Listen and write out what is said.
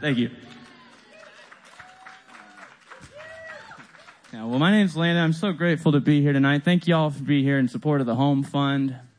Thank you. Yeah, well, my name's Landon. I'm so grateful to be here tonight. Thank you all for being here in support of the Home Fund.